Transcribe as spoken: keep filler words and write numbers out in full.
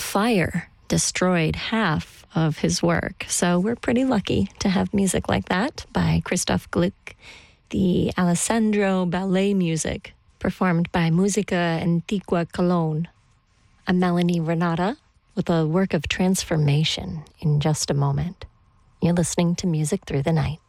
fire destroyed half of his work. So we're pretty lucky to have music like that by Christoph Gluck, the Alessandro ballet music performed by Musica Antigua Cologne. I'm Melanie Renata with a work of transformation in just a moment. You're listening to Music Through the Night.